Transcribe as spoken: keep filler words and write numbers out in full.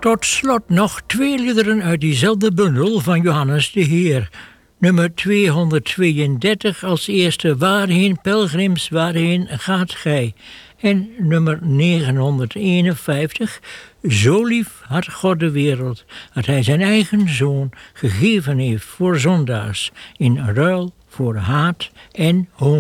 Tot slot nog twee liederen uit diezelfde bundel van Johannes de Heer. Nummer tweehonderdtweeëndertig als eerste, Waarheen, pelgrims, waarheen gaat gij? En nummer negenhonderdeenenvijftig, Zo lief had God de wereld, dat hij zijn eigen zoon gegeven heeft voor zondaars, in ruil voor haat en hoon.